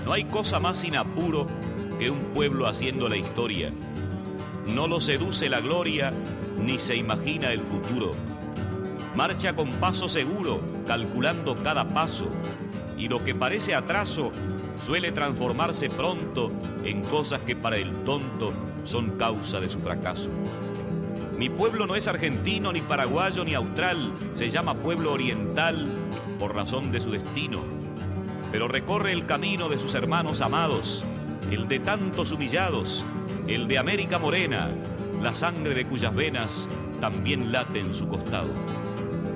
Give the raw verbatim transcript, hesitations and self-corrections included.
No hay cosa más sin apuro que un pueblo haciendo la historia. No lo seduce la gloria, ni se imagina el futuro. Marcha con paso seguro, calculando cada paso, y lo que parece atraso suele transformarse pronto en cosas que para el tonto son causa de su fracaso. Mi pueblo no es argentino, ni paraguayo, ni austral, se llama pueblo oriental por razón de su destino, pero recorre el camino de sus hermanos amados, el de tantos humillados, el de América morena, la sangre de cuyas venas también late en su costado.